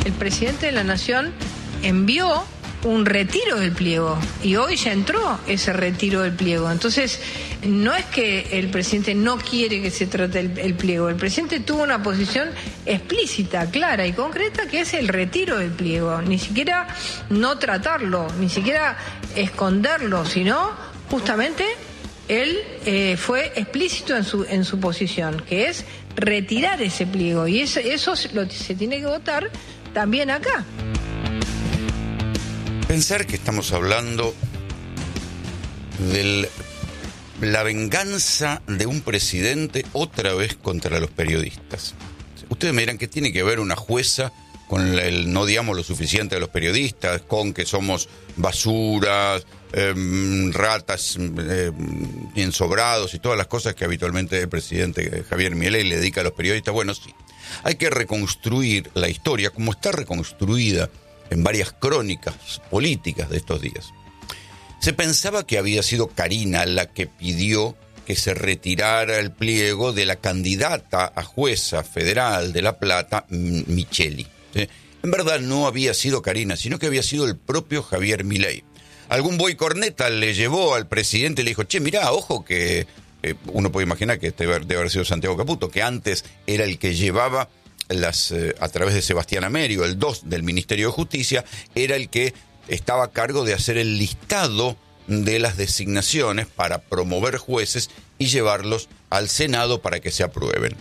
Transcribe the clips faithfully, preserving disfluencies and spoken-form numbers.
el presidente de la Nación envió un retiro del pliego y hoy ya entró ese retiro del pliego. Entonces, no es que el presidente no quiere que se trate el, el pliego. El presidente tuvo una posición explícita, clara y concreta, que es el retiro del pliego. Ni siquiera no tratarlo, ni siquiera esconderlo, sino justamente él eh, fue explícito en su en su posición, que es retirar ese pliego. Y eso, eso lo, se tiene que votar también acá. Pensar que estamos hablando de la venganza de un presidente otra vez contra los periodistas. Ustedes me dirán que tiene que ver una jueza con el no digamos lo suficiente a los periodistas, con que somos basuras, eh, ratas, eh, ensobrados y todas las cosas que habitualmente el presidente Javier Milei le dedica a los periodistas. Bueno, sí, hay que reconstruir la historia como está reconstruida en varias crónicas políticas de estos días. Se pensaba que había sido Karina la que pidió que se retirara el pliego de la candidata a jueza federal de La Plata, Micheli. ¿Sí? En verdad no había sido Karina, sino que había sido el propio Javier Milei. Algún boy corneta le llevó al presidente y le dijo, che, mirá, ojo que... Eh, uno puede imaginar que este debe haber sido Santiago Caputo, que antes era el que llevaba Las, eh, a través de Sebastián Amerio, el dos del Ministerio de Justicia, era el que estaba a cargo de hacer el listado de las designaciones para promover jueces y llevarlos al Senado para que se aprueben.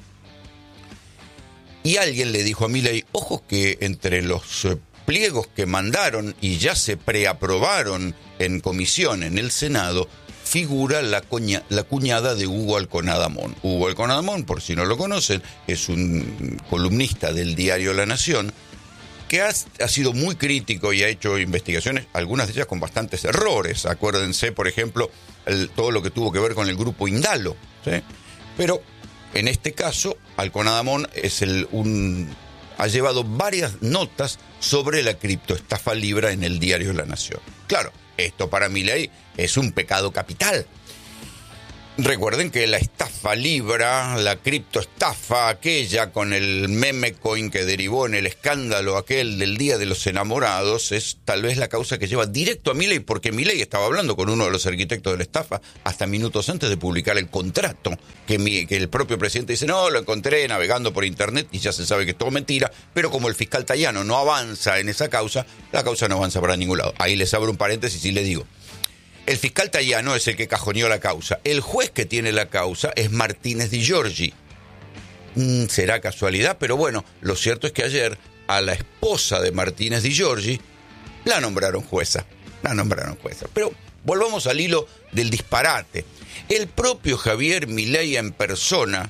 Y alguien le dijo a Milei, ojo que entre los eh, pliegos que mandaron y ya se preaprobaron en comisión en el Senado, figura la, cuña, la cuñada de Hugo Alconadamón. Hugo Alconadamón, por si no lo conocen, es un columnista del diario La Nación que ha, ha sido muy crítico y ha hecho investigaciones, algunas de ellas con bastantes errores. Acuérdense, por ejemplo, el, todo lo que tuvo que ver con el grupo Indalo, ¿sí? Pero en este caso, Alconadamón es el, un, ha llevado varias notas sobre la criptoestafa Libra en el diario La Nación. Claro, esto para Milei es un pecado capital. Recuerden que la estafa Libra, la criptoestafa aquella con el meme coin que derivó en el escándalo aquel del Día de los Enamorados, es tal vez la causa que lleva directo a Milei, porque Milei estaba hablando con uno de los arquitectos de la estafa hasta minutos antes de publicar el contrato, que, mi, que el propio presidente dice, no, lo encontré navegando por internet y ya se sabe que es todo mentira, pero como el fiscal Tayano no avanza en esa causa, la causa no avanza para ningún lado. Ahí les abro un paréntesis y les digo, el fiscal Tayano es el que cajoneó la causa. El juez que tiene la causa es Martínez Di Giorgi. Mm, será casualidad, pero bueno, lo cierto es que ayer a la esposa de Martínez Di Giorgi la nombraron jueza. La nombraron jueza. Pero volvamos al hilo del disparate. El propio Javier Milei en persona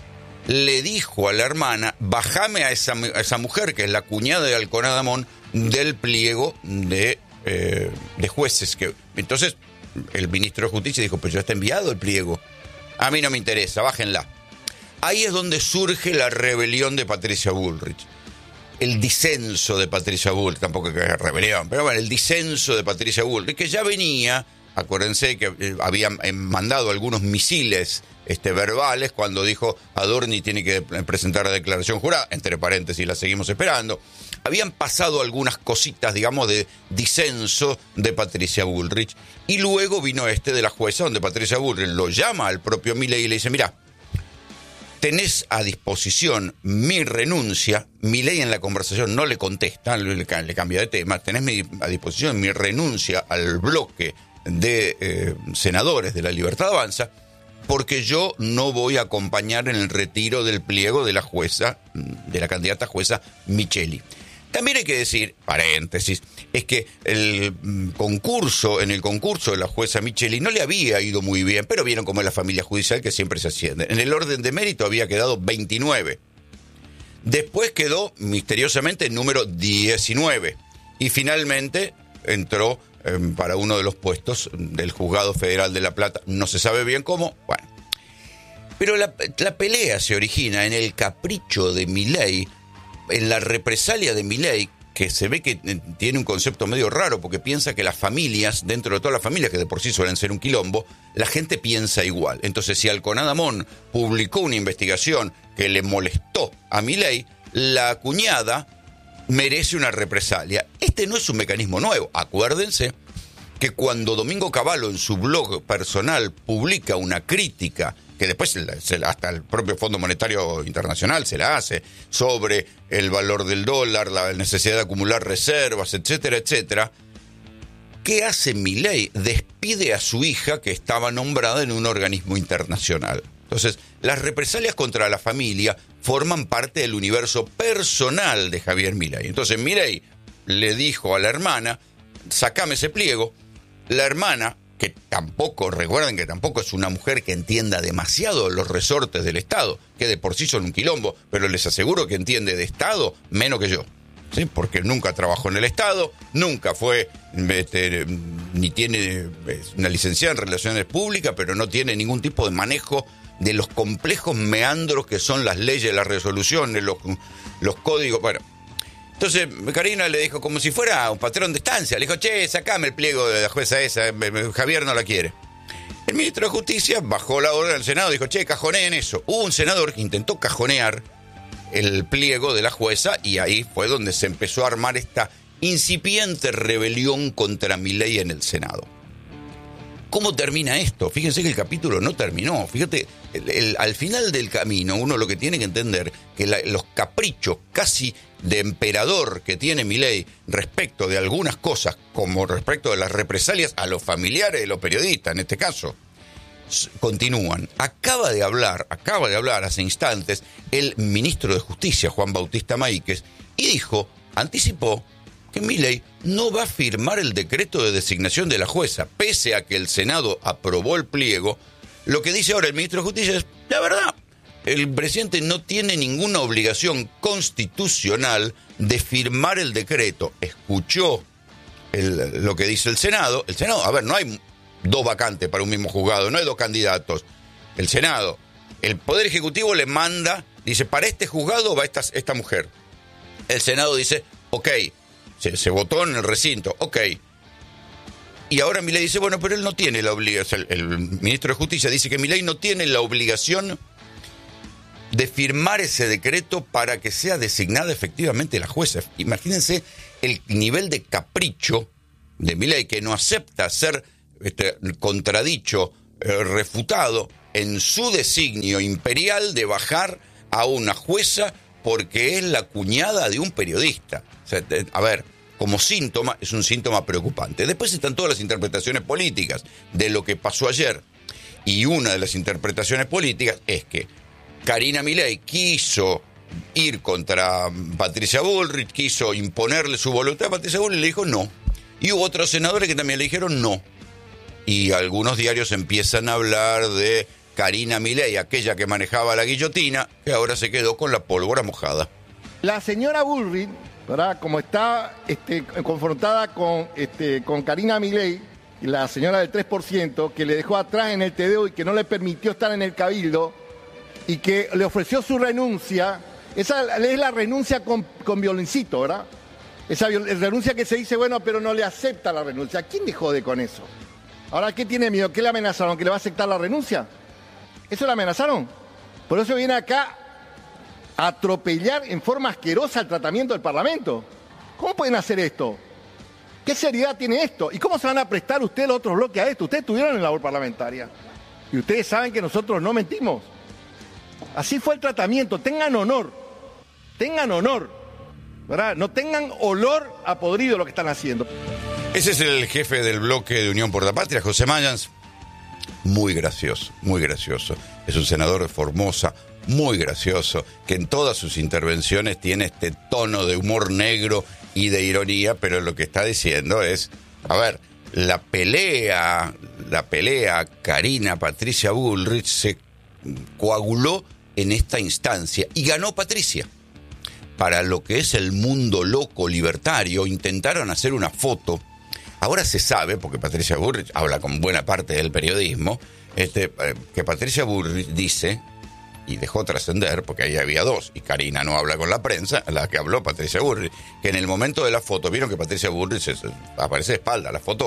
le dijo a la hermana, bajame a esa, a esa mujer, que es la cuñada de Alconadamón, del pliego de... Eh, de jueces. Que entonces el ministro de Justicia dijo, pues ya está enviado el pliego, a mí no me interesa, bájenla. Ahí es donde surge la rebelión de Patricia Bullrich, el disenso de Patricia Bullrich, tampoco es que es rebelión, pero bueno, el disenso de Patricia Bullrich, que ya venía, acuérdense que eh, habían mandado algunos misiles este, verbales cuando dijo Adorni tiene que presentar la declaración jurada, entre paréntesis, la seguimos esperando. Habían pasado algunas cositas, digamos, de disenso de Patricia Bullrich. Y luego vino este de la jueza, donde Patricia Bullrich lo llama al propio Milei y le dice, mirá, tenés a disposición mi renuncia. Milei en la conversación no le contesta, le, le cambia de tema. Tenés mi, a disposición mi renuncia al bloque de eh, senadores de la Libertad Avanza, porque yo no voy a acompañar en el retiro del pliego de la jueza, de la candidata jueza Micheli. También hay que decir, paréntesis, es que el concurso, en el concurso de la jueza Micheli no le había ido muy bien, pero vieron cómo es la familia judicial que siempre se asciende. En el orden de mérito había quedado veintinueve. Después quedó misteriosamente el número diecinueve. Y finalmente entró eh, para uno de los puestos del Juzgado Federal de La Plata. No se sabe bien cómo, bueno. Pero la, la pelea se origina en el capricho de Milei, en la represalia de Milei, que se ve que tiene un concepto medio raro, porque piensa que las familias, dentro de todas las familias, que de por sí suelen ser un quilombo, la gente piensa igual. Entonces, si Alconadamón publicó una investigación que le molestó a Milei, la cuñada merece una represalia. Este no es un mecanismo nuevo. Acuérdense que cuando Domingo Cavallo en su blog personal publica una crítica, que después se la, hasta el propio Fondo Monetario Internacional se la hace, sobre el valor del dólar, la necesidad de acumular reservas, etcétera, etcétera, ¿qué hace Milei? Despide a su hija, que estaba nombrada en un organismo internacional. Entonces, las represalias contra la familia forman parte del universo personal de Javier Milei. Entonces, Milei le dijo a la hermana, sacame ese pliego. La hermana, que tampoco, recuerden que tampoco es una mujer que entienda demasiado los resortes del Estado, que de por sí son un quilombo, pero les aseguro que entiende de Estado menos que yo. ¿Sí? Porque nunca trabajó en el Estado, nunca fue, este, ni tiene una licenciada en Relaciones Públicas, pero no tiene ningún tipo de manejo de los complejos meandros que son las leyes, las resoluciones, los, los códigos. Bueno, entonces Karina le dijo, como si fuera un patrón de estancia, le dijo, che, sacame el pliego de la jueza esa, Javier no la quiere. El ministro de Justicia bajó la orden al Senado y dijo, che, cajoneen eso. Hubo un senador que intentó cajonear el pliego de la jueza y ahí fue donde se empezó a armar esta incipiente rebelión contra Milei en el Senado. ¿Cómo termina esto? Fíjense que el capítulo no terminó. Fíjate, el, el, al final del camino uno lo que tiene que entender que la, los caprichos casi de emperador que tiene Milei respecto de algunas cosas, como respecto de las represalias a los familiares de los periodistas, en este caso, continúan. Acaba de hablar, acaba de hablar hace instantes el ministro de Justicia, Juan Bautista Maíquez, y dijo, anticipó, que Milei no va a firmar el decreto de designación de la jueza, pese a que el Senado aprobó el pliego. Lo que dice ahora el ministro de Justicia es, la verdad, el presidente no tiene ninguna obligación constitucional de firmar el decreto. Escuchó el, lo que dice el Senado. El Senado, a ver, no hay dos vacantes para un mismo juzgado, no hay dos candidatos. El Senado, el Poder Ejecutivo le manda, dice, para este juzgado va esta, esta mujer. El Senado dice, ok, se, se votó en el recinto, ok. Y ahora Milei dice, bueno, pero él no tiene la obligación, el, el ministro de Justicia dice que Milei no tiene la obligación de firmar ese decreto para que sea designada efectivamente la jueza. Imagínense el nivel de capricho de Milei, que no acepta ser este, contradicho, eh, refutado en su designio imperial de bajar a una jueza porque es la cuñada de un periodista. O sea, a ver, como síntoma, es un síntoma preocupante. Después están todas las interpretaciones políticas de lo que pasó ayer. Y una de las interpretaciones políticas es que Karina Milei quiso ir contra Patricia Bullrich, quiso imponerle su voluntad a Patricia Bullrich y le dijo no. Y hubo otros senadores que también le dijeron no. Y algunos diarios empiezan a hablar de Karina Milei, aquella que manejaba la guillotina, que ahora se quedó con la pólvora mojada. La señora Bullrich, ¿verdad?, como está este, confrontada con, este, con Karina Milei, la señora del tres por ciento, que le dejó atrás en el Tedeo y que no le permitió estar en el Cabildo, y que le ofreció su renuncia, esa es la renuncia con, con violincito, ¿verdad? Esa renuncia que se dice, bueno, pero no le acepta la renuncia. ¿Quién le jode con eso? Ahora, ¿qué tiene miedo? ¿Qué le amenazaron? ¿Que le va a aceptar la renuncia? ¿Eso le amenazaron? Por eso viene acá a atropellar en forma asquerosa el tratamiento del Parlamento. ¿Cómo pueden hacer esto? ¿Qué seriedad tiene esto? ¿Y cómo se van a prestar ustedes los otros bloques a esto? Ustedes estuvieron en la labor parlamentaria. Y ustedes saben que nosotros no mentimos. Así fue el tratamiento. Tengan honor. Tengan honor. ¿Verdad? No tengan olor a podrido lo que están haciendo. Ese es el jefe del bloque de Unión por la Patria, José Mayans. Muy gracioso, muy gracioso. Es un senador de Formosa, muy gracioso, que en todas sus intervenciones tiene este tono de humor negro y de ironía, pero lo que está diciendo es, a ver, la pelea, la pelea Karina Patricia Bullrich se coaguló en esta instancia y ganó Patricia. Para lo que es el mundo loco libertario, intentaron hacer una foto. Ahora se sabe, porque Patricia Bullrich habla con buena parte del periodismo, este, que Patricia Bullrich dice, y dejó trascender, porque ahí había dos, y Karina no habla con la prensa, la que habló Patricia Bullrich, que en el momento de la foto, vieron que Patricia Bullrich aparece de espalda, la foto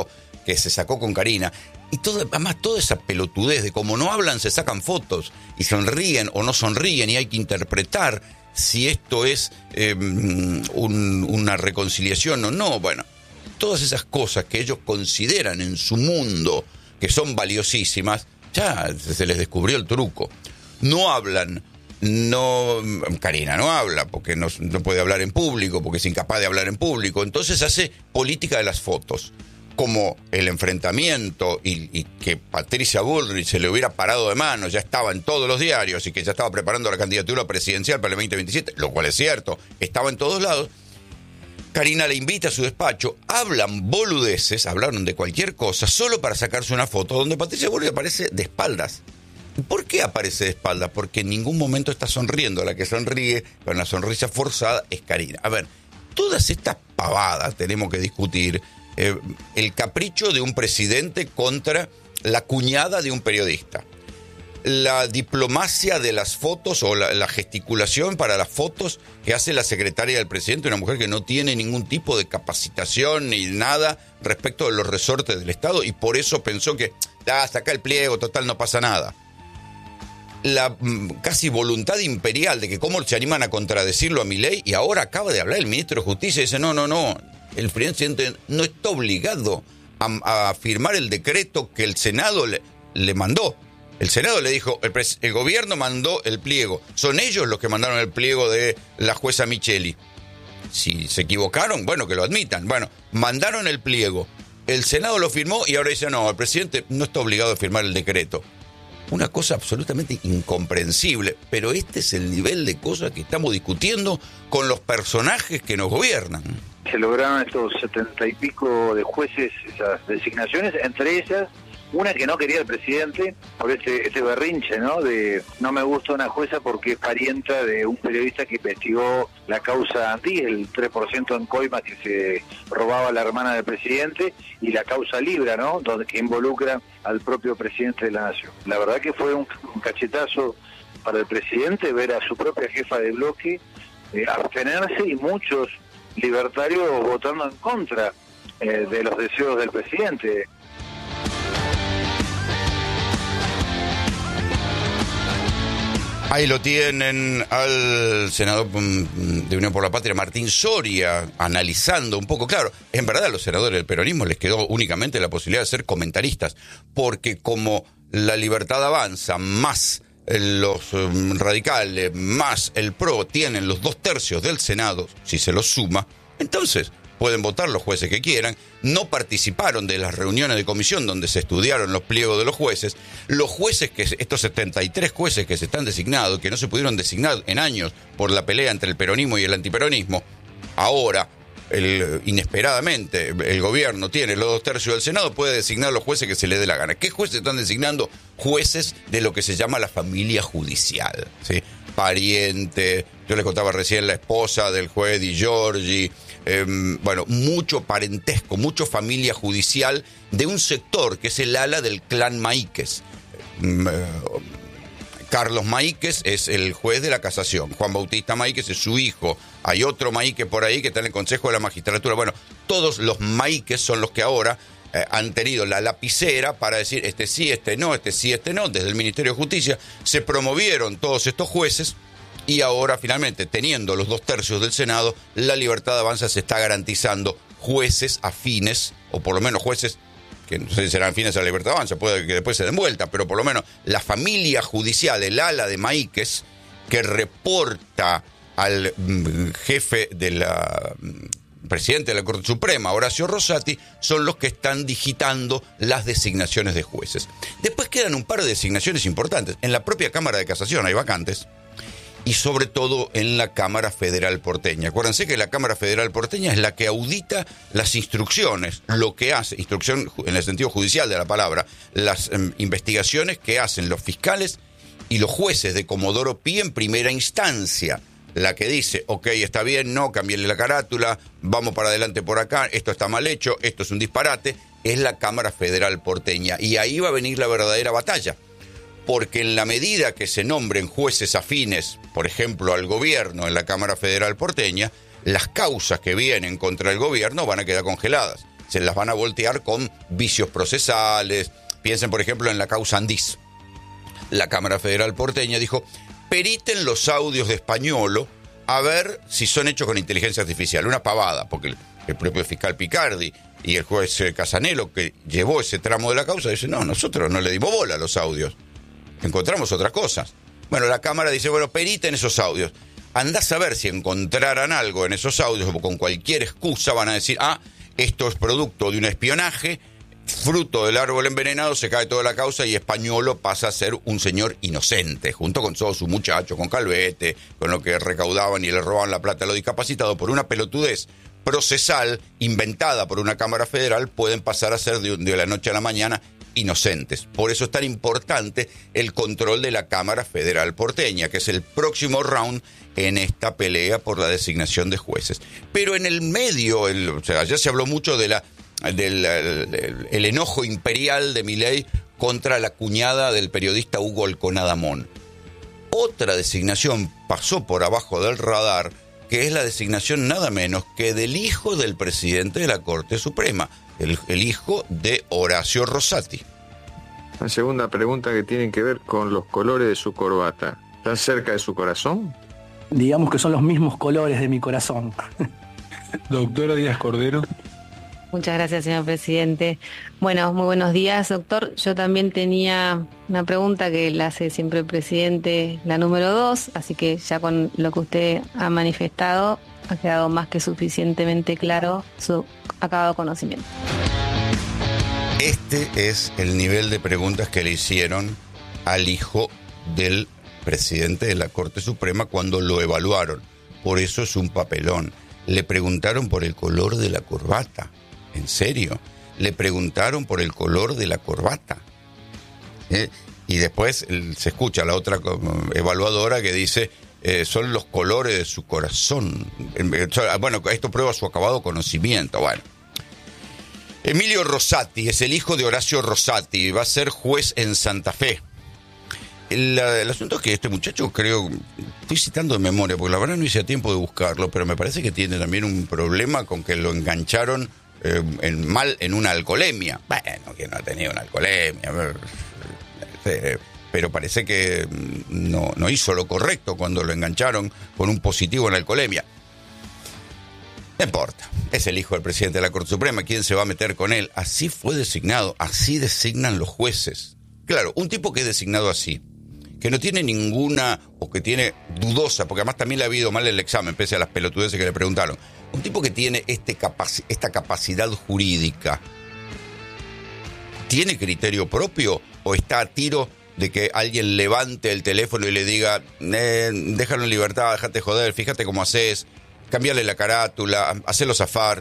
que se sacó con Karina. Y todo, además toda esa pelotudez de como no hablan se sacan fotos y sonríen o no sonríen y hay que interpretar si esto es eh, un, una reconciliación o no. Bueno, todas esas cosas que ellos consideran en su mundo que son valiosísimas, ya se les descubrió el truco. No hablan, no, Karina no habla porque no, no puede hablar en público, porque es incapaz de hablar en público, entonces hace política de las fotos. Como el enfrentamiento y, y que Patricia Bullrich se le hubiera parado de mano, ya estaba en todos los diarios y que ya estaba preparando la candidatura presidencial para el veinte veintisiete, lo cual es cierto, estaba en todos lados. Karina le invita a su despacho, hablan boludeces, hablaron de cualquier cosa, solo para sacarse una foto donde Patricia Bullrich aparece de espaldas. ¿Por qué aparece de espaldas? Porque en ningún momento está sonriendo. La que sonríe con la sonrisa forzada es Karina. A ver, todas estas pavadas tenemos que discutir. Eh, el capricho de un presidente contra la cuñada de un periodista. La diplomacia de las fotos o la, la gesticulación para las fotos que hace la secretaria del presidente, una mujer que no tiene ningún tipo de capacitación ni nada respecto de los resortes del Estado y por eso pensó que, ah, saca el pliego, total, no pasa nada. La mm, casi voluntad imperial de que cómo se animan a contradecirlo a Milei y ahora acaba de hablar el ministro de Justicia y dice, no, no, no, el presidente no está obligado a, a firmar el decreto que el Senado le, le mandó. El Senado le dijo, el, pres, el gobierno mandó el pliego. Son ellos los que mandaron el pliego de la jueza Micheli. Si se equivocaron, bueno, que lo admitan. Bueno, mandaron el pliego. El Senado lo firmó y ahora dice, no, el presidente no está obligado a firmar el decreto. Una cosa absolutamente incomprensible, pero este es el nivel de cosas que estamos discutiendo con los personajes que nos gobiernan. Se lograron estos setenta y pico de jueces, esas designaciones, entre ellas una que no quería el presidente por este, este berrinche, ¿no? De no me gusta una jueza porque es parienta de un periodista que investigó la causa Antí, el tres por ciento en coimas que se robaba a la hermana del presidente, y la causa Libra, ¿no? Donde que involucra al propio presidente de la nación. La verdad que fue un, un cachetazo para el presidente ver a su propia jefa de bloque eh, abstenerse y muchos libertarios votando en contra eh, de los deseos del presidente. Ahí lo tienen al senador de Unión por la Patria, Martín Soria, analizando un poco. Claro, en verdad a los senadores del peronismo les quedó únicamente la posibilidad de ser comentaristas, porque como la Libertad Avanza, más los um, radicales, más el P R O, tienen los dos tercios del Senado, si se los suma, entonces pueden votar los jueces que quieran. No participaron de las reuniones de comisión donde se estudiaron los pliegos de los jueces. Los jueces, que estos setenta y tres jueces que se están designados, que no se pudieron designar en años por la pelea entre el peronismo y el antiperonismo, ahora, el, inesperadamente, el gobierno tiene los dos tercios del Senado, puede designar los jueces que se le dé la gana. ¿Qué jueces están designando? Jueces de lo que se llama la familia judicial, ¿sí? Pariente, yo les contaba recién la esposa del juez Di Giorgi, eh, bueno, mucho parentesco, mucho familia judicial de un sector que es el ala del clan Maíquez. Eh, Carlos Maíquez es el juez de la casación, Juan Bautista Maíquez es su hijo, hay otro Maíquez por ahí que está en el Consejo de la Magistratura. Bueno, todos los Maíquez son los que ahora eh, han tenido la lapicera para decir este sí, este no, este sí, este no. Desde el Ministerio de Justicia se promovieron todos estos jueces y ahora finalmente, teniendo los dos tercios del Senado, la Libertad Avanza se está garantizando jueces afines, o por lo menos jueces que no sé si serán afines a la Libertad Avanza, puede que después se den vuelta, pero por lo menos la familia judicial, el ala de Maíquez, que reporta al mm, jefe de la mm, presidente de la Corte Suprema, Horacio Rosati, son los que están digitando las designaciones de jueces. Después quedan un par de designaciones importantes. En la propia Cámara de Casación hay vacantes, y sobre todo en la Cámara Federal Porteña. Acuérdense que la Cámara Federal Porteña es la que audita las instrucciones, lo que hace, instrucción en el sentido judicial de la palabra, las eh, investigaciones que hacen los fiscales y los jueces de Comodoro Pi en primera instancia. La que dice, ok, está bien, no, cambienle la carátula, vamos para adelante por acá, esto está mal hecho, esto es un disparate, es la Cámara Federal Porteña. Y ahí va a venir la verdadera batalla. Porque en la medida que se nombren jueces afines, por ejemplo, al gobierno en la Cámara Federal Porteña, las causas que vienen contra el gobierno van a quedar congeladas. se las van a voltear con vicios procesales. Piensen, por ejemplo, en la causa Andís. La Cámara Federal porteña dijo, periten los audios de Españolo a ver si son hechos con inteligencia artificial. Una pavada, porque el, el propio fiscal Picardi y el juez Casanelo, que llevó ese tramo de la causa, dice, no, nosotros no le dimos bola a los audios. Encontramos otras cosas. Bueno, la Cámara dice, bueno, periten esos audios. Andás a ver si encontraran algo en esos audios, o con cualquier excusa van a decir, ah, esto es producto de un espionaje, fruto del árbol envenenado, se cae toda la causa y Españolo pasa a ser un señor inocente, junto con todos sus muchachos, con Calvete, con lo que recaudaban y le robaban la plata a los discapacitados, por una pelotudez procesal inventada por una Cámara Federal, pueden pasar a ser de, de la noche a la mañana inocentes. Por eso es tan importante el control de la Cámara Federal porteña, que es el próximo round en esta pelea por la designación de jueces. Pero en el medio, el, o sea, ya se habló mucho de la, del el, el enojo imperial de Milei contra la cuñada del periodista Hugo Alconadamón. Otra designación pasó por abajo del radar, que es la designación nada menos que del hijo del presidente de la Corte Suprema, el, el hijo de Horacio Rosati. La segunda pregunta, que tiene que ver con los colores de su corbata. ¿Están cerca de su corazón? Digamos que son los mismos colores de mi corazón. Doctora Díaz Cordero. Muchas gracias, señor presidente. Bueno, muy buenos días, doctor. Yo también tenía una pregunta que la hace siempre el presidente, la número dos, así que ya con lo que usted ha manifestado, ha quedado más que suficientemente claro su acabado conocimiento. Este es el nivel de preguntas que le hicieron al hijo del presidente de la Corte Suprema cuando lo evaluaron. Por eso es un papelón. Le preguntaron por el color de la corbata. ¿En serio? Le preguntaron por el color de la corbata. ¿Eh? Y después se escucha la otra evaluadora que dice, eh, son los colores de su corazón. Bueno, esto prueba su acabado conocimiento. Bueno. Emilio Rosati es el hijo de Horacio Rosati, va a ser juez en Santa Fe. El, el asunto es que este muchacho, creo, estoy citando de memoria, porque la verdad no hice tiempo de buscarlo, pero me parece que tiene también un problema con que lo engancharon eh, en mal en una alcoholemia. Bueno, que no ha tenido una alcoholemia, eh, pero parece que no, no hizo lo correcto cuando lo engancharon con un positivo en la alcoholemia. No importa, es el hijo del presidente de la Corte Suprema, ¿quién se va a meter con él? Así fue designado, así designan los jueces. Claro, un tipo que es designado así, que no tiene ninguna, o que tiene dudosa, porque además también le ha habido mal el examen, pese a las pelotudeces que le preguntaron. Un tipo que tiene este capaci- esta capacidad jurídica, ¿tiene criterio propio o está a tiro de que alguien levante el teléfono y le diga, eh, déjalo en libertad, déjate joder, fíjate cómo haces, cambiarle la carátula, hacerlo zafar?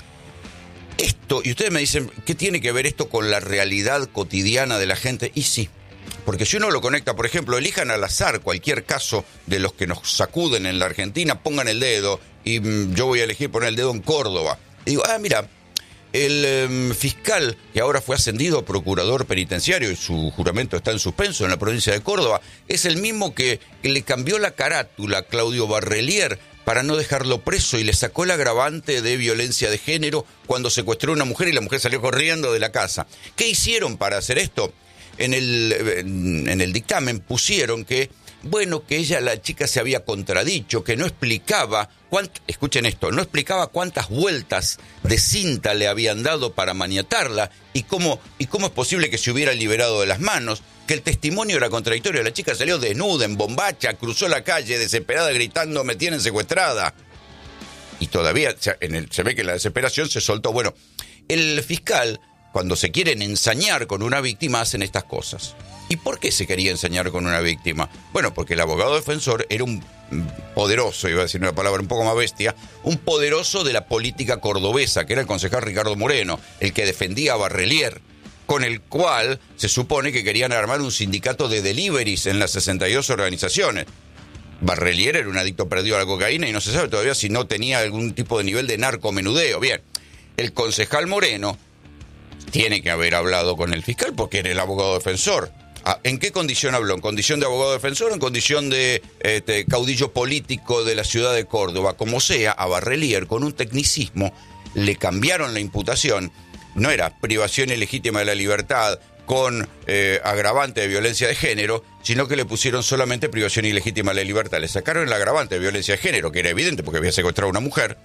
Esto, y ustedes me dicen, ¿qué tiene que ver esto con la realidad cotidiana de la gente? Y sí, porque si uno lo conecta, por ejemplo, elijan al azar cualquier caso de los que nos sacuden en la Argentina, pongan el dedo, y mmm, yo voy a elegir poner el dedo en Córdoba. Y digo, ah, mira, el eh, fiscal que ahora fue ascendido a procurador penitenciario y su juramento está en suspenso en la provincia de Córdoba, es el mismo que, que le cambió la carátula a Claudio Barrelier para no dejarlo preso y le sacó el agravante de violencia de género cuando secuestró a una mujer y la mujer salió corriendo de la casa. ¿Qué hicieron para hacer esto? En el, en el dictamen pusieron que, bueno, que ella, la chica, se había contradicho, que no explicaba, cuánt, escuchen esto, no explicaba cuántas vueltas de cinta le habían dado para maniatarla y cómo, y cómo es posible que se hubiera liberado de las manos, que el testimonio era contradictorio. La chica salió desnuda, en bombacha, cruzó la calle desesperada gritando, me tienen secuestrada. Y todavía en el, se ve que la desesperación se soltó. Bueno, el fiscal, cuando se quieren ensañar con una víctima, hacen estas cosas. ¿Y por qué se quería ensañar con una víctima? Bueno, porque el abogado defensor era un poderoso, iba a decir una palabra un poco más bestia, un poderoso de la política cordobesa, que era el concejal Ricardo Moreno, el que defendía a Barrelier, con el cual se supone que querían armar un sindicato de deliveries en las sesenta y dos organizaciones. Barrelier era un adicto perdido a la cocaína y no se sabe todavía si no tenía algún tipo de nivel de narcomenudeo. Bien, el concejal Moreno tiene que haber hablado con el fiscal porque era el abogado defensor. ¿En qué condición habló? ¿En condición de abogado defensor o en condición de este, caudillo político de la ciudad de Córdoba? Como sea, a Barrelier, con un tecnicismo, le cambiaron la imputación. No era privación ilegítima de la libertad con eh, agravante de violencia de género, sino que le pusieron solamente privación ilegítima de la libertad. Le sacaron el agravante de violencia de género, que era evidente porque había secuestrado a una mujer,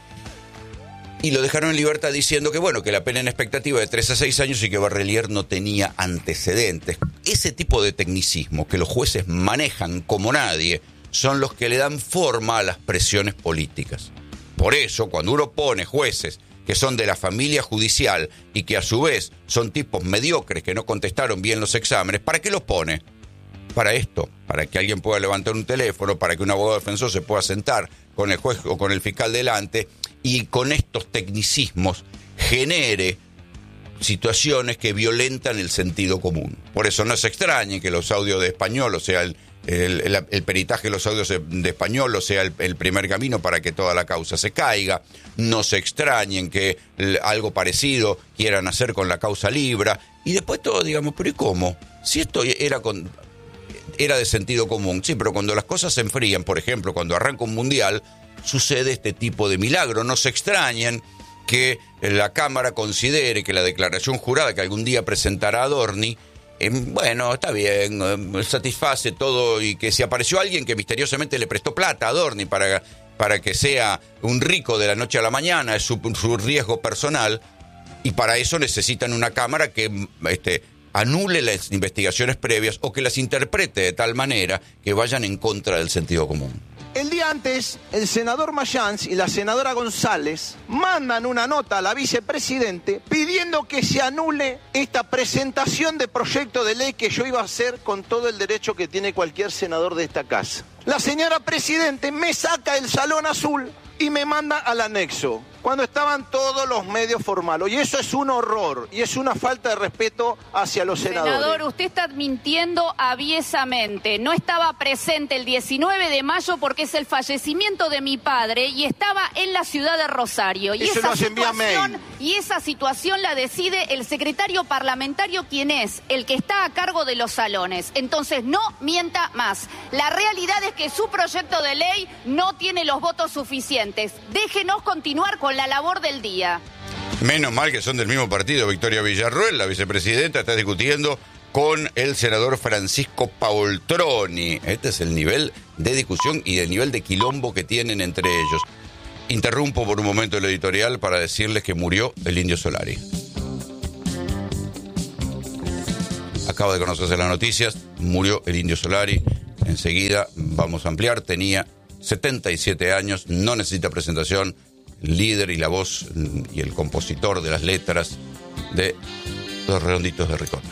y lo dejaron en libertad diciendo que, bueno, que la pena en expectativa de tres a seis años y que Barrelier no tenía antecedentes. Ese tipo de tecnicismo que los jueces manejan como nadie son los que le dan forma a las presiones políticas. Por eso, cuando uno pone jueces que son de la familia judicial y que a su vez son tipos mediocres que no contestaron bien los exámenes, ¿para qué los pone? Para esto, para que alguien pueda levantar un teléfono, para que un abogado defensor se pueda sentar con el juez o con el fiscal delante y con estos tecnicismos genere situaciones que violentan el sentido común. Por eso no se extrañe que los audios de Español, o sea, el, el, el, el peritaje de los audios de Español, o sea, el, el primer camino para que toda la causa se caiga. No se extrañen que el, algo parecido quieran hacer con la causa Libra. Y después todo, digamos, ¿pero y cómo? Si esto era con... era de sentido común, sí, pero cuando las cosas se enfrían, por ejemplo, cuando arranca un mundial, sucede este tipo de milagro. No se extrañen que la Cámara considere que la declaración jurada que algún día presentará Adorni, eh, bueno, está bien, eh, satisface todo, y que si apareció alguien que misteriosamente le prestó plata a Adorni para, para que sea un rico de la noche a la mañana, es su, su riesgo personal, y para eso necesitan una Cámara que... este anule las investigaciones previas o que las interprete de tal manera que vayan en contra del sentido común. El día antes, el senador Mayans y la senadora González mandan una nota a la vicepresidente pidiendo que se anule esta presentación de proyecto de ley que yo iba a hacer con todo el derecho que tiene cualquier senador de esta casa. La señora presidente me saca del salón azul y me manda al anexo, cuando estaban todos los medios formales. Y eso es un horror, y es una falta de respeto hacia los senadores. Senador, usted está mintiendo aviesamente. No estaba presente el diecinueve de mayo porque es el fallecimiento de mi padre y estaba en la ciudad de Rosario. Y eso esa nos envía situación, mail. Y esa situación la decide el secretario parlamentario, quien es el que está a cargo de los salones. Entonces, no mienta más. La realidad es que su proyecto de ley no tiene los votos suficientes. Déjenos continuar con la labor del día. Menos mal que son del mismo partido. Victoria Villarroel, la vicepresidenta, está discutiendo con el senador Francisco Paoltroni. Este es el nivel de discusión y el nivel de quilombo que tienen entre ellos. Interrumpo por un momento el editorial para decirles que murió el Indio Solari. Acaba de conocerse las noticias, murió el Indio Solari. Enseguida vamos a ampliar. Tenía setenta y siete años, no necesita presentación, líder y la voz y el compositor de las letras de Los Redonditos de Ricota.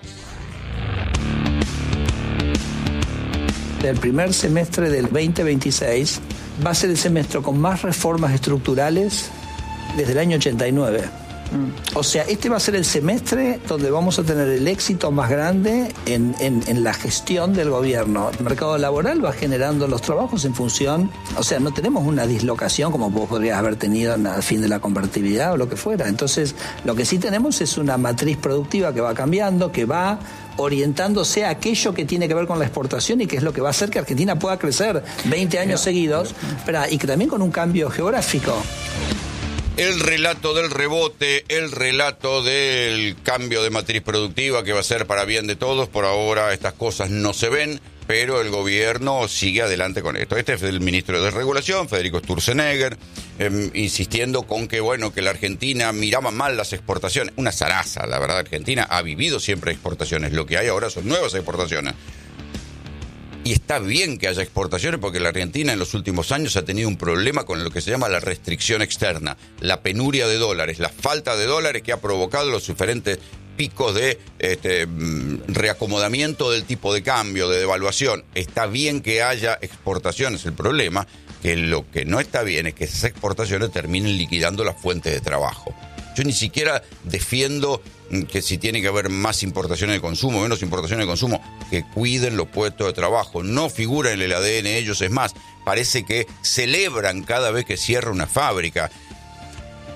El primer semestre del veinte veintiséis va a ser el semestre con más reformas estructurales desde el año ochenta y nueve. O sea, este va a ser el semestre donde vamos a tener el éxito más grande en, en, en la gestión del gobierno. El mercado laboral va generando los trabajos en función, o sea, no tenemos una dislocación como vos podrías haber tenido al fin de la convertibilidad o lo que fuera. Entonces, lo que sí tenemos es una matriz productiva que va cambiando, que va orientándose a aquello que tiene que ver con la exportación y que es lo que va a hacer que Argentina pueda crecer veinte años seguidos, pero, y que también con un cambio geográfico. El relato del rebote, el relato del cambio de matriz productiva que va a ser para bien de todos. Por ahora estas cosas no se ven, pero el gobierno sigue adelante con esto. Este es el ministro de Regulación, Federico Sturzenegger, eh, insistiendo con que, bueno, que la Argentina miraba mal las exportaciones. Una zaraza, la verdad, Argentina ha vivido siempre exportaciones. Lo que hay ahora son nuevas exportaciones. Y está bien que haya exportaciones porque la Argentina en los últimos años ha tenido un problema con lo que se llama la restricción externa, la penuria de dólares, la falta de dólares que ha provocado los diferentes picos de este, reacomodamiento del tipo de cambio, de devaluación. Está bien que haya exportaciones, el problema que lo que no está bien es que esas exportaciones terminen liquidando las fuentes de trabajo. Yo ni siquiera defiendo que si tiene que haber más importaciones de consumo, menos importaciones de consumo, que cuiden los puestos de trabajo. No figura en el A D N de ellos, es más, parece que celebran cada vez que cierra una fábrica.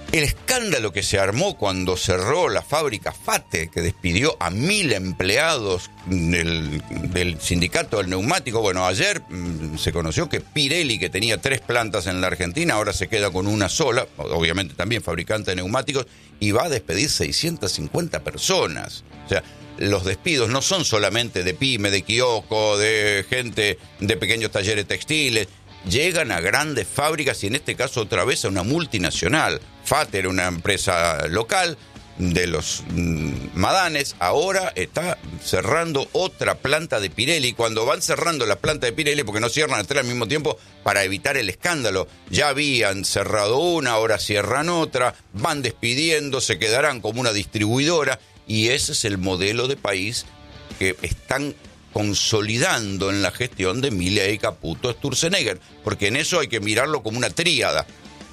El escándalo que se armó cuando cerró la fábrica FATE, que despidió a mil empleados del, del sindicato del neumático. Bueno, ayer mmm, se conoció que Pirelli, que tenía tres plantas en la Argentina, ahora se queda con una sola, obviamente también fabricante de neumáticos, y va a despedir seiscientas cincuenta personas. O sea, los despidos no son solamente de pyme, de kiosco, de gente de pequeños talleres textiles. Llegan a grandes fábricas y en este caso otra vez a una multinacional. FATE era una empresa local de los mmm, Madanes, ahora está cerrando otra planta de Pirelli. Cuando van cerrando la planta de Pirelli, porque no cierran las tres al mismo tiempo para evitar el escándalo, ya habían cerrado una, ahora cierran otra, van despidiendo, se quedarán como una distribuidora, y ese es el modelo de país que están consolidando en la gestión de Milei, Caputo, Sturzenegger, porque en eso hay que mirarlo como una tríada.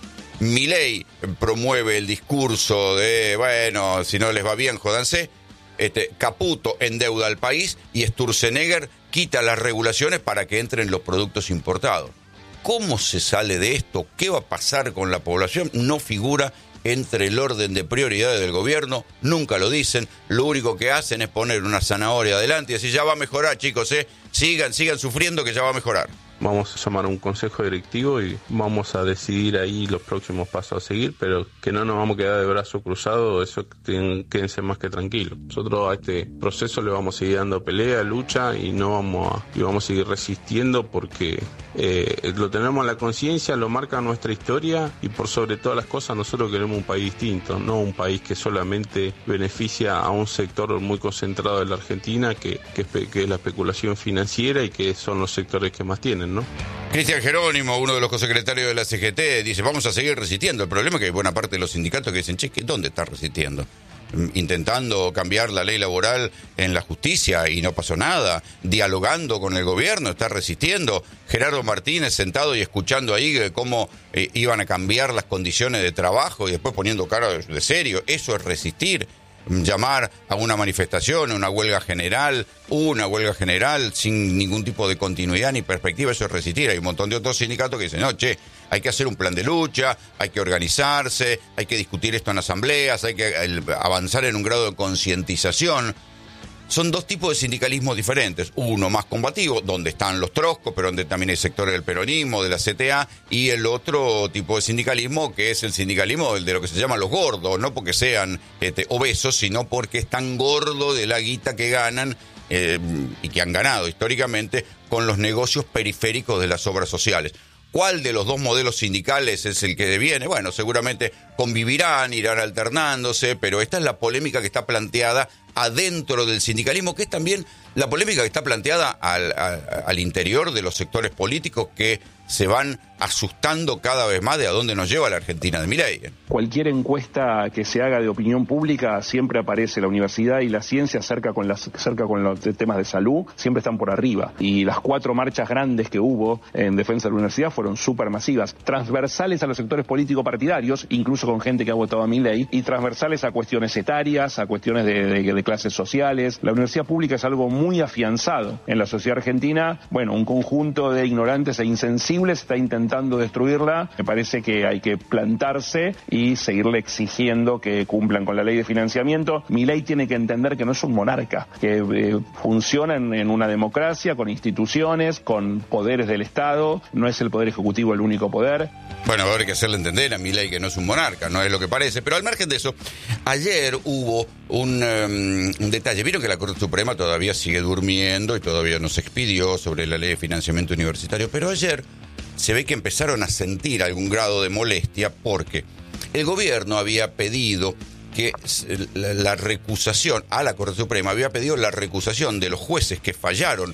Milei promueve el discurso de, bueno, si no les va bien, jódanse. Este, Caputo endeuda al país y Sturzenegger quita las regulaciones para que entren los productos importados. ¿Cómo se sale de esto? ¿Qué va a pasar con la población? No figura entre el orden de prioridades del gobierno, nunca lo dicen, lo único que hacen es poner una zanahoria adelante y decir, ya va a mejorar, chicos, ¿eh? sigan, sigan sufriendo que ya va a mejorar. Vamos a llamar a un consejo directivo y vamos a decidir ahí los próximos pasos a seguir, pero que no nos vamos a quedar de brazo cruzado, eso quédense más que tranquilos. Nosotros a este proceso le vamos a seguir dando pelea, lucha y no vamos a, y vamos a seguir resistiendo porque eh, lo tenemos en la conciencia, lo marca nuestra historia y por sobre todas las cosas nosotros queremos un país distinto, no un país que solamente beneficia a un sector muy concentrado de la Argentina que, que, que es la especulación financiera y que son los sectores que más tienen, ¿no? Cristian Jerónimo, uno de los cosecretarios de la C G T, dice, vamos a seguir resistiendo. El problema es que hay buena parte de los sindicatos que dicen, che, ¿dónde está resistiendo? Intentando cambiar la ley laboral en la justicia y no pasó nada, dialogando con el gobierno, está resistiendo. Gerardo Martínez sentado y escuchando ahí cómo eh, iban a cambiar las condiciones de trabajo y después poniendo cara de, de serio, eso es resistir. Llamar a una manifestación, a una huelga general, una huelga general sin ningún tipo de continuidad ni perspectiva, eso es resistir. Hay un montón de otros sindicatos que dicen, no, che, hay que hacer un plan de lucha, hay que organizarse, hay que discutir esto en asambleas, hay que avanzar en un grado de concientización. Son dos tipos de sindicalismos diferentes, uno más combativo, donde están los troscos, pero donde también hay sectores del peronismo, de la C T A, y el otro tipo de sindicalismo, que es el sindicalismo de lo que se llaman los gordos, no porque sean este, obesos, sino porque es tan gordo de la guita que ganan eh, y que han ganado históricamente con los negocios periféricos de las obras sociales. ¿Cuál de los dos modelos sindicales es el que deviene? Bueno, seguramente convivirán, irán alternándose, pero esta es la polémica que está planteada adentro del sindicalismo, que es también la polémica que está planteada al, a, al interior de los sectores políticos que se van asustando cada vez más de a dónde nos lleva la Argentina de Milei. Cualquier encuesta que se haga de opinión pública siempre aparece la universidad y la ciencia cerca con, las, cerca con los temas de salud, siempre están por arriba. Y las cuatro marchas grandes que hubo en defensa de la universidad fueron súper masivas, transversales a los sectores políticos partidarios, incluso con gente que ha votado a Milei, y transversales a cuestiones etarias, a cuestiones de, de, de clases sociales. La universidad pública es algo muy afianzado en la sociedad argentina. Bueno, un conjunto de ignorantes e insensibles está intentando destruirla. Me parece que hay que plantarse y seguirle exigiendo que cumplan con la ley de financiamiento. Milei tiene que entender que no es un monarca, que eh, funciona en, en una democracia, con instituciones, con poderes del Estado. No es el Poder Ejecutivo el único poder. Bueno, habrá que hacerle entender a Milei que no es un monarca, no es lo que parece. Pero al margen de eso, ayer hubo un, um, un detalle. Vieron que la Corte Suprema todavía sigue durmiendo y todavía no se expidió sobre la ley de financiamiento universitario. Pero ayer se ve que empezaron a sentir algún grado de molestia porque el gobierno había pedido que la, la recusación a la Corte Suprema, había pedido la recusación de los jueces que fallaron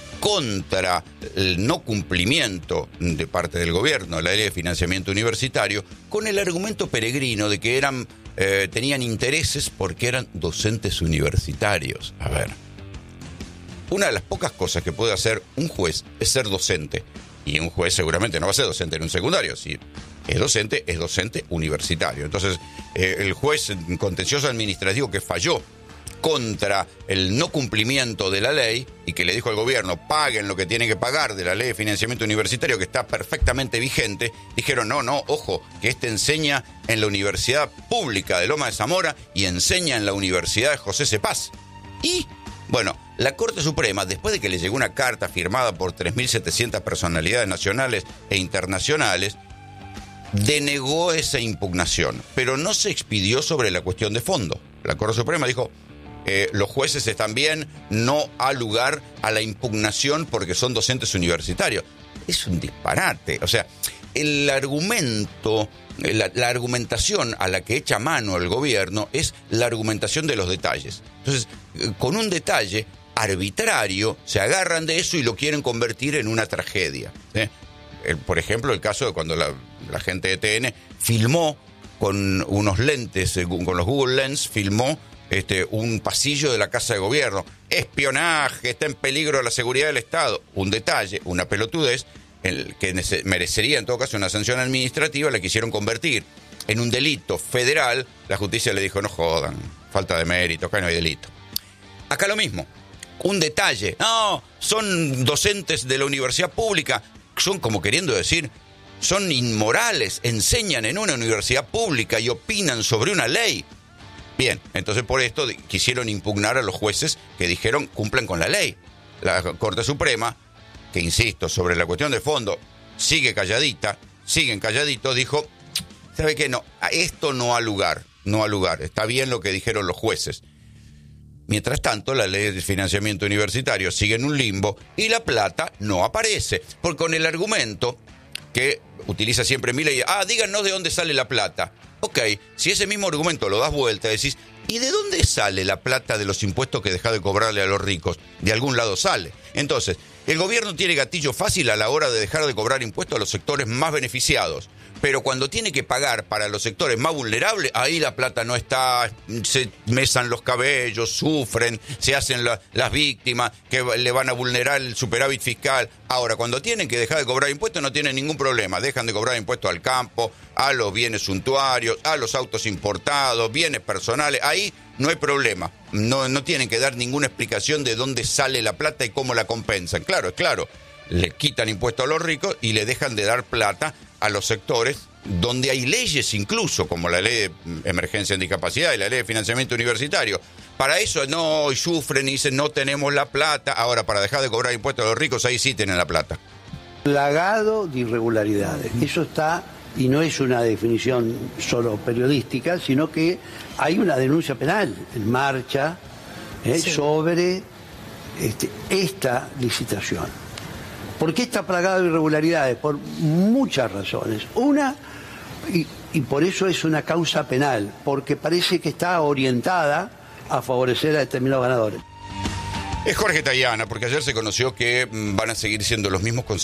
contra el no cumplimiento de parte del gobierno de la ley de financiamiento universitario con el argumento peregrino de que eran eh, tenían intereses porque eran docentes universitarios. A ver, una de las pocas cosas que puede hacer un juez es ser docente. Y un juez seguramente no va a ser docente en un secundario. Si es docente, es docente universitario. Entonces, eh, el juez contencioso administrativo que falló contra el no cumplimiento de la ley y que le dijo al gobierno, paguen lo que tienen que pagar de la ley de financiamiento universitario que está perfectamente vigente, dijeron, no, no, ojo, que este enseña en la Universidad Pública de Loma de Zamora y enseña en la Universidad de José Cepaz. Y, bueno, la Corte Suprema, después de que le llegó una carta firmada por tres mil setecientas personalidades nacionales e internacionales, denegó esa impugnación, pero no se expidió sobre la cuestión de fondo. La Corte Suprema dijo, eh, los jueces están bien, no ha lugar a la impugnación porque son docentes universitarios. Es un disparate. O sea, el argumento, la, la argumentación a la que echa mano el gobierno es la argumentación de los detalles. Entonces, con un detalle arbitrario, se agarran de eso y lo quieren convertir en una tragedia. ¿eh? El, por ejemplo, el caso de cuando la, la gente de T N filmó con unos lentes, con los Google Lens, filmó este, un pasillo de la Casa de Gobierno. Espionaje, está en peligro la seguridad del Estado. Un detalle, una pelotudez, el que merecería en todo caso una sanción administrativa, la quisieron convertir en un delito federal. La justicia le dijo, no jodan, falta de mérito, acá no hay delito. Acá lo mismo, un detalle, no, son docentes de la universidad pública, son como queriendo decir, son inmorales, enseñan en una universidad pública y opinan sobre una ley. Bien, entonces por esto quisieron impugnar a los jueces que dijeron cumplan con la ley. La Corte Suprema, que insisto, sobre la cuestión de fondo, sigue calladita, siguen calladitos, dijo, ¿sabe qué? No, esto no ha lugar, no ha lugar, está bien lo que dijeron los jueces. Mientras tanto, la ley de financiamiento universitario sigue en un limbo y la plata no aparece, porque con el argumento que utiliza siempre Milei, ah, díganos de dónde sale la plata. Ok, si ese mismo argumento lo das vuelta, decís, ¿y de dónde sale la plata de los impuestos que deja de cobrarle a los ricos? De algún lado sale. Entonces, el gobierno tiene gatillo fácil a la hora de dejar de cobrar impuestos a los sectores más beneficiados. Pero cuando tiene que pagar para los sectores más vulnerables, ahí la plata no está, se mesan los cabellos, sufren, se hacen la, las víctimas que le van a vulnerar el superávit fiscal. Ahora, cuando tienen que dejar de cobrar impuestos no tienen ningún problema, dejan de cobrar impuestos al campo, a los bienes suntuarios, a los autos importados, bienes personales, ahí no hay problema, no, no tienen que dar ninguna explicación de dónde sale la plata y cómo la compensan. Claro, es claro, le quitan impuestos a los ricos y le dejan de dar plata a los sectores donde hay leyes incluso, como la ley de emergencia en discapacidad y la ley de financiamiento universitario. Para eso no sufren y dicen no tenemos la plata. Ahora, para dejar de cobrar impuestos a los ricos, ahí sí tienen la plata. Plagado de irregularidades. Eso está, y no es una definición solo periodística, sino que hay una denuncia penal en marcha eh, sí. sobre este, esta licitación. ¿Por qué está plagado de irregularidades? Por muchas razones. Una, y, y por eso es una causa penal, porque parece que está orientada a favorecer a determinados ganadores. Es Jorge Tayana, porque ayer se conoció que van a seguir siendo los mismos consejeros